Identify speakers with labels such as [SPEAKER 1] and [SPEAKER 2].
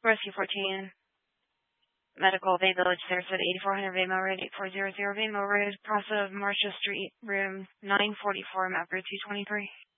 [SPEAKER 1] Rescue 14. Medical Bay Village, Sarasota, 8400 Vamo Road, 8400 Vamo Road, Prasa Marcia Street, room 944, map route 223.